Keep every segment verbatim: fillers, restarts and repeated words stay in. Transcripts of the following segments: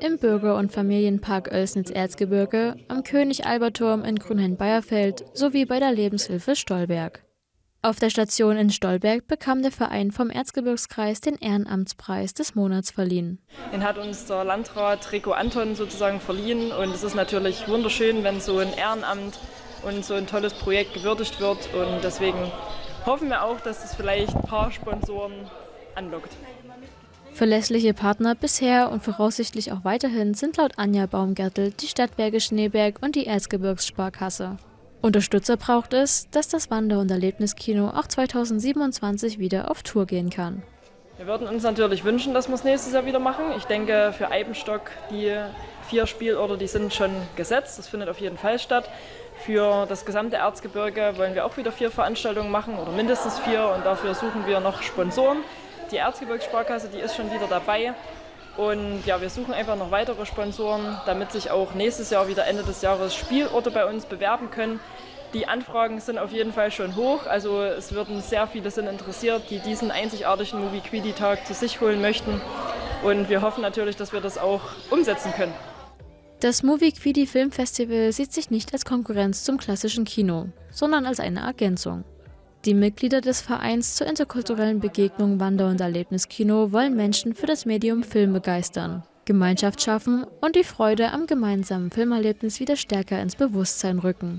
im Bürger- und Familienpark Oelsnitz-Erzgebirge, am König-Albert-Turm in Grünhain-Beierfeld sowie bei der Lebenshilfe Stolberg. Auf der Station in Stolberg bekam der Verein vom Erzgebirgskreis den Ehrenamtspreis des Monats verliehen. Den hat uns der Landrat Rico Anton sozusagen verliehen und es ist natürlich wunderschön, wenn so ein Ehrenamt und so ein tolles Projekt gewürdigt wird und deswegen hoffen wir auch, dass das vielleicht ein paar Sponsoren anlockt. Verlässliche Partner bisher und voraussichtlich auch weiterhin sind laut Anja Baumgärtel die Stadtwerke Schneeberg und die Erzgebirgssparkasse. Unterstützer braucht es, dass das Wander- und Erlebniskino auch zweitausendsiebenundzwanzig wieder auf Tour gehen kann. Wir würden uns natürlich wünschen, dass wir es nächstes Jahr wieder machen. Ich denke, für Eibenstock, die vier Spielorte, die sind schon gesetzt. Das findet auf jeden Fall statt. Für das gesamte Erzgebirge wollen wir auch wieder vier Veranstaltungen machen oder mindestens vier. Und dafür suchen wir noch Sponsoren. Die Erzgebirgssparkasse, die ist schon wieder dabei. Und ja, wir suchen einfach noch weitere Sponsoren, damit sich auch nächstes Jahr wieder Ende des Jahres Spielorte bei uns bewerben können. Die Anfragen sind auf jeden Fall schon hoch, also es würden sehr viele sind interessiert, die diesen einzigartigen Movie-Quiddy-Tag zu sich holen möchten. Und wir hoffen natürlich, dass wir das auch umsetzen können. Das Movie-Quiddy Filmfestival sieht sich nicht als Konkurrenz zum klassischen Kino, sondern als eine Ergänzung. Die Mitglieder des Vereins zur interkulturellen Begegnung Wander- und Erlebniskino wollen Menschen für das Medium Film begeistern, Gemeinschaft schaffen und die Freude am gemeinsamen Filmerlebnis wieder stärker ins Bewusstsein rücken.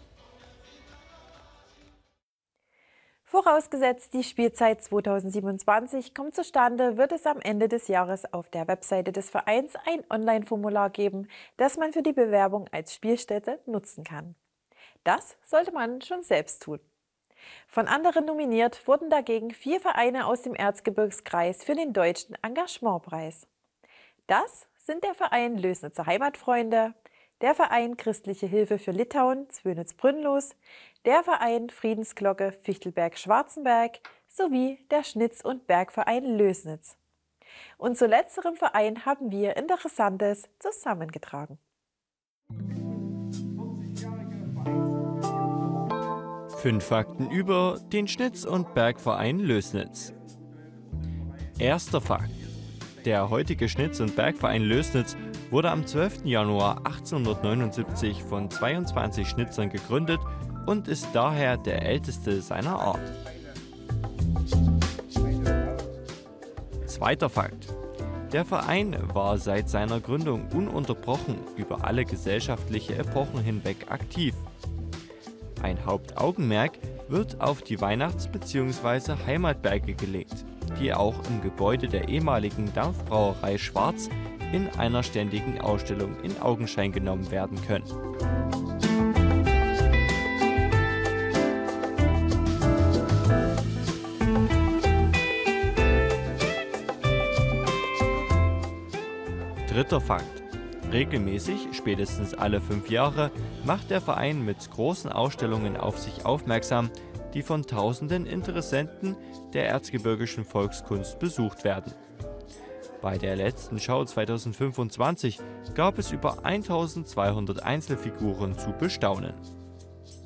Vorausgesetzt, die Spielzeit zweitausendsiebenundzwanzig kommt zustande, wird es am Ende des Jahres auf der Webseite des Vereins ein Online-Formular geben, das man für die Bewerbung als Spielstätte nutzen kann. Das sollte man schon selbst tun. Von anderen nominiert wurden dagegen vier Vereine aus dem Erzgebirgskreis für den Deutschen Engagementpreis. Das sind der Verein Lößnitzer Heimatfreunde, der Verein Christliche Hilfe für Litauen Zwönitz-Brünnlos, der Verein Friedensglocke Fichtelberg-Schwarzenberg sowie der Schnitz- und Bergverein Lößnitz. Und zu letzterem Verein haben wir Interessantes zusammengetragen. Fünf Fakten über den Schnitz- und Bergverein Lößnitz. Erster Fakt. Der heutige Schnitz- und Bergverein Lößnitz wurde am zwölften Januar achtzehnhundertneunundsiebzig von zweiundzwanzig Schnitzern gegründet und ist daher der älteste seiner Art. Zweiter Fakt. Der Verein war seit seiner Gründung ununterbrochen über alle gesellschaftliche Epochen hinweg aktiv. Ein Hauptaugenmerk wird auf die Weihnachts- bzw. Heimatberge gelegt, die auch im Gebäude der ehemaligen Dampfbrauerei Schwarz in einer ständigen Ausstellung in Augenschein genommen werden können. Dritter Fakt. Regelmäßig, spätestens alle fünf Jahre, macht der Verein mit großen Ausstellungen auf sich aufmerksam, die von tausenden Interessenten der erzgebirgischen Volkskunst besucht werden. Bei der letzten Schau zweitausendfünfundzwanzig gab es über eintausendzweihundert Einzelfiguren zu bestaunen.